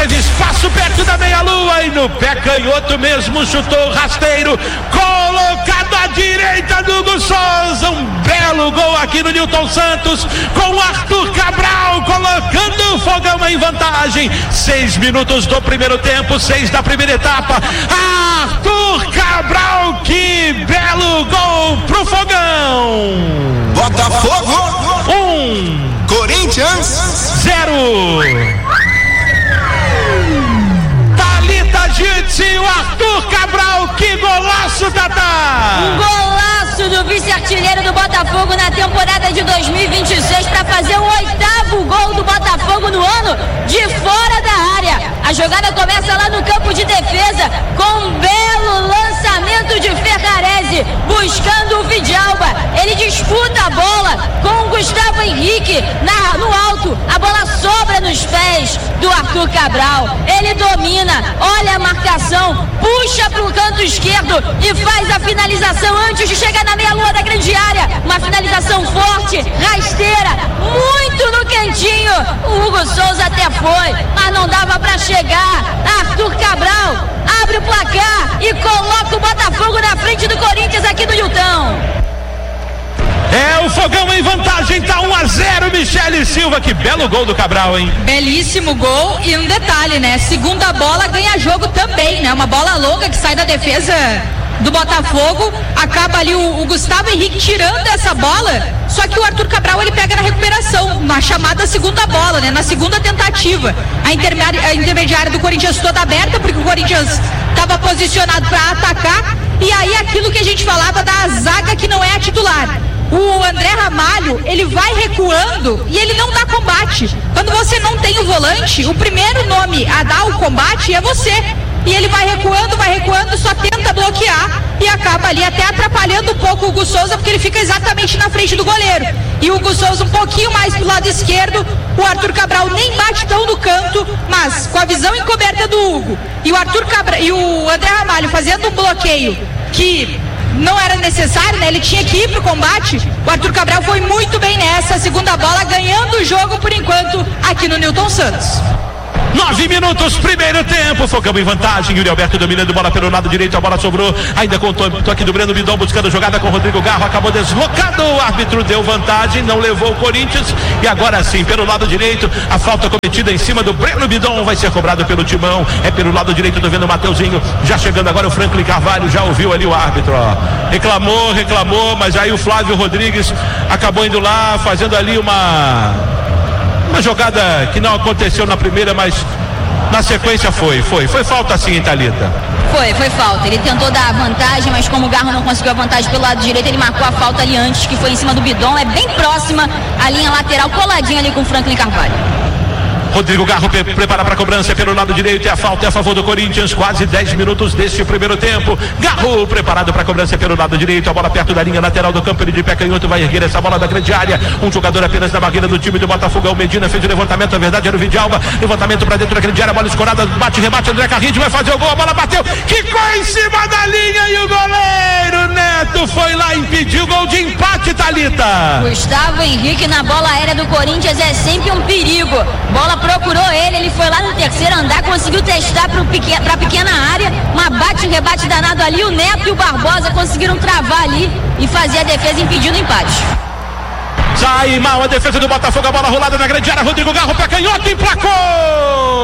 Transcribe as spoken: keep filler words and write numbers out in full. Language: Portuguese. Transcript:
teve espaço perto da meia-lua e no pé canhoto mesmo chutou rasteiro, colocado à direita do Hugo Souza. Um belo gol aqui no Newton Santos, com Arthur Cabral colocando o Fogão em vantagem. Seis minutos do primeiro tempo, seis da primeira etapa. Arthur Cabral, que belo gol pro Fogão. Botafogo um, Corinthians zero. Thalita Jutsi, o Arthur Cabral, que golaço, Tatá! Um golaço do vice-artilheiro do Botafogo na temporada de dois mil e vinte e seis para fazer o oitavo gol do Botafogo no ano de fora da área. A jogada começa lá no campo de defesa com um belo lançamento de Ferrarese buscando o Vidalba. Ele disputa a bola com o Gustavo Henrique na, no alto. A bola sobra nos pés do Arthur Cabral. Ele domina, olha a marcação, puxa para o canto esquerdo e faz a finalização antes de chegar na meia-lua da grande área. Uma finalização forte, rasteira, muito no cantinho. O Hugo Souza até foi, mas não dava para chegar. Arthur Cabral abre o placar e coloca o Botafogo na frente do Corinthians aqui no Newton. É o Fogão em vantagem, tá um a zero. Michele Silva, que belo gol do Cabral, hein? Belíssimo gol. E um detalhe, né? Segunda bola ganha jogo também, né? Uma bola longa que sai da defesa do Botafogo, acaba ali o, o Gustavo Henrique tirando essa bola, só que o Arthur Cabral ele pega na recuperação, na chamada segunda bola, né? Na segunda tentativa. A intermediária, a intermediária do Corinthians toda aberta, porque o Corinthians estava posicionado para atacar, e aí aquilo que a gente falava da zaga que não é a titular. O André Ramalho, ele vai recuando e ele não dá combate. Quando você não tem o volante, o primeiro nome a dar o combate é você. E ele vai recuando, vai recuando, só tenta bloquear e acaba ali até atrapalhando um pouco o Hugo Souza, porque ele fica exatamente na frente do goleiro. E o Hugo Souza um pouquinho mais pro lado esquerdo, o Arthur Cabral nem bate tão no canto, mas com a visão encoberta do Hugo e o Arthur Cabral e o André Ramalho fazendo um bloqueio que não era necessário, né? Ele tinha que ir pro combate. O Arthur Cabral foi muito bem nessa segunda bola, ganhando o jogo por enquanto aqui no Newton Santos. Nove minutos, primeiro tempo, Fogão em vantagem, Yuri Alberto dominando, bola pelo lado direito, a bola sobrou, ainda com o toque do Breno Bidon, buscando jogada com o Rodrigo Garro, acabou deslocado, o árbitro deu vantagem, não levou o Corinthians, e agora sim, pelo lado direito, a falta cometida em cima do Breno Bidon vai ser cobrado pelo Timão, é pelo lado direito, tô vendo o Mateuzinho, já chegando agora o Franklin Carvalho, já ouviu ali o árbitro, ó, reclamou, reclamou, mas aí o Flávio Rodrigues acabou indo lá, fazendo ali uma... uma jogada que não aconteceu na primeira, mas na sequência foi, foi, foi falta sim, Thalita. Foi, foi falta, ele tentou dar a vantagem, mas como o Garro não conseguiu a vantagem pelo lado direito, ele marcou a falta ali antes, que foi em cima do Bidon, é bem próxima a linha lateral, coladinha ali com o Franklin Carvalho. Rodrigo Garro pre- prepara para a cobrança pelo lado direito, e a falta é a favor do Corinthians, quase dez minutos deste primeiro tempo. Garro preparado para a cobrança pelo lado direito, a bola perto da linha lateral do campo, ele de pé canhoto vai erguer essa bola da grande área, um jogador apenas na barreira do time do Botafogo, o Medina fez o levantamento, na verdade era o Vidalba, levantamento para dentro da grande área, bola escorada, bate, rebate, André Carride vai fazer o gol, a bola bateu, quicou em cima da linha e o goleiro Neto foi lá e impediu o gol de empate, Thalita. Gustavo Henrique na bola aérea do Corinthians é sempre um perigo, bola procurou ele, ele foi lá no terceiro andar, conseguiu testar para a pequena área, uma bate, um rebate danado ali, o Neto e o Barbosa conseguiram travar ali e fazer a defesa impedindo o empate. Sai mal a defesa do Botafogo, a bola rolada na grande área, Rodrigo Garro, pé canhoto, emplacou!